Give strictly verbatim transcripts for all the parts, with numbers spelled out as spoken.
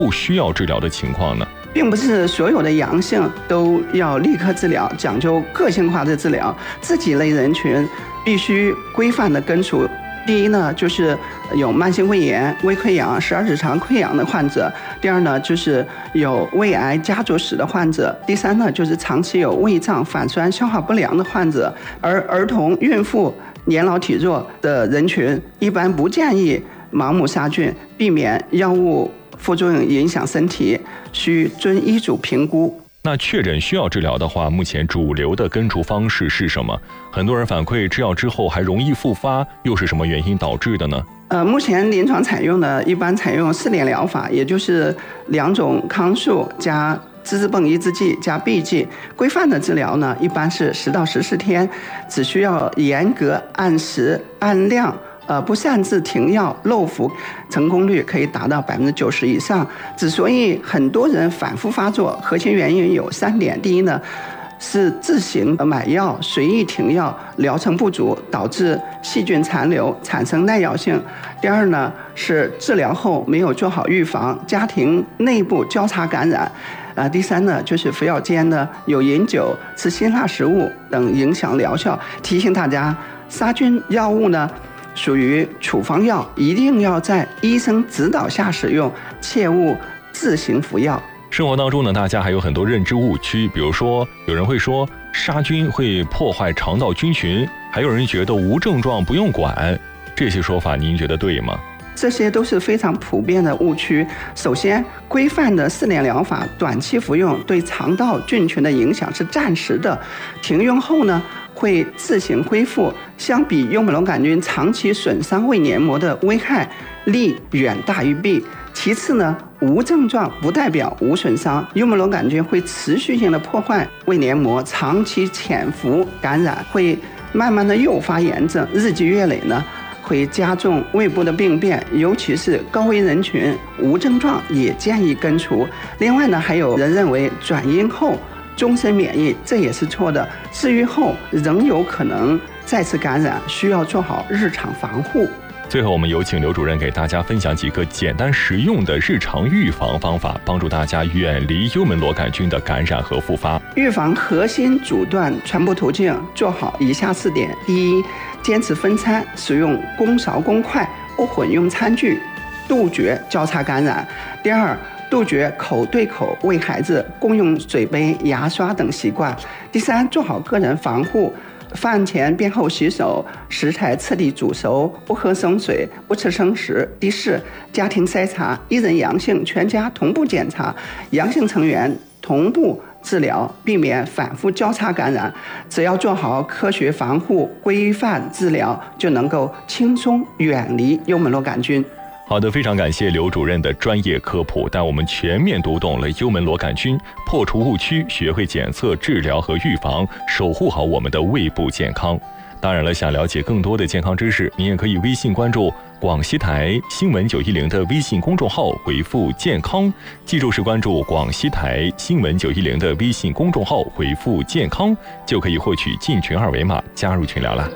不需要治疗的情况呢？ 并不是所有的阳性都要立刻治疗，讲究个性化的治疗。这几类人群必须规范的根除。第一呢，就是有慢性胃炎、胃溃疡、十二指肠溃疡的患者；第二呢，就是有胃癌家族史的患者；第三呢，就是长期有胃胀、反酸、消化不良的患者。而儿童、孕妇、年老体弱的人群，一般不建议盲目杀菌，避免药物副作用影响身体，需遵医嘱评估。 那确诊需要治疗的话，目前主流的根除方式是什么？很多人反馈吃药之后还容易复发，又是什么原因导致的呢？ 呃，目前临床采用的一般采用四联疗法，也就是两种康素加支支苯抑制剂加 B 剂。规范的治疗呢，一般是十到十四天，只需要严格按时按量。呃，不擅自停药漏服，成功率可以达到百分之九十以上。之所以很多人反复发作，核心原因有三点：第一呢，是自行买药随意停药，疗程不足，导致细菌残留，产生耐药性；第二呢，是治疗后没有做好预防，家庭内部交叉感染。呃，第三呢，就是服药间呢有饮酒、吃辛辣食物等影响疗效。提醒大家，杀菌药物呢，属于处方药，一定要在医生指导下使用，切勿自行服药。 生活当中呢，大家还有很多认知误区，比如说有人会说杀菌会破坏肠道菌群，还有人觉得无症状不用管，这些说法您觉得对吗？ 这些都是非常普遍的误区。首先，规范的四联疗法短期服用对肠道菌群的影响是暂时的，停用后呢会自行恢复，相比幽门螺杆菌长期损伤胃黏膜的危害利远大于弊。其次呢，无症状不代表无损伤，幽门螺杆菌会持续性的破坏胃黏膜，长期潜伏感染会慢慢的诱发炎症，日积月累呢会加重胃部的病变，尤其是高危人群，无症状也建议根除。另外呢，还有人认为转阴后终身免疫，这也是错的。治愈后仍有可能再次感染，需要做好日常防护。 最后，我们有请刘主任给大家分享几个简单实用的日常预防方法，帮助大家远离幽门螺杆菌的感染和复发。 预防核心阻断传播途径，做好以下四点：第一，坚持分餐，使用公勺公筷，不混用餐具，杜绝交叉感染；第二，杜绝口对口喂孩子、共用水杯、牙刷等习惯；第三，做好个人防护，饭前便后洗手，食材彻底煮熟，不喝生水，不吃生食。第四，家庭筛查，一人阳性，全家同步检查，阳性成员同步治疗，避免反复交叉感染。只要做好科学防护、规范治疗，就能够轻松远离幽门螺杆菌。 好的，非常感谢刘主任的专业科普，带我们全面读懂了幽门螺杆菌，破除误区，学会检测、治疗和预防，守护好我们的胃部健康。当然了，想了解更多的健康知识，您也可以微信关注广西台新闻九一零的微信公众号，回复健康，记住是关注广西台新闻九一零的微信公众号，回复健康，就可以获取进群二维码，加入群聊了。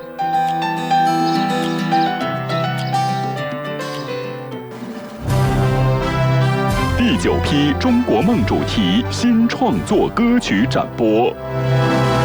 第九批中国梦主题新创作歌曲展播。